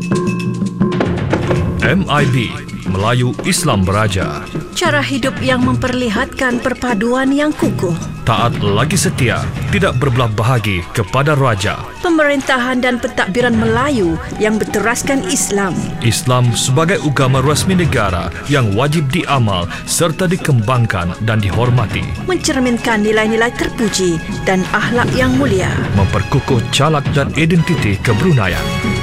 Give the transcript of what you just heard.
MIB, Melayu Islam Beraja. Cara hidup yang memperlihatkan perpaduan yang kukuh. Taat lagi setia, tidak berbelah bahagi kepada raja. Pemerintahan dan pentadbiran Melayu yang berteraskan Islam. Islam sebagai agama rasmi negara yang wajib diamal serta dikembangkan dan dihormati. Mencerminkan nilai-nilai terpuji dan akhlak yang mulia. Memperkukuh calak dan identiti kebruneian.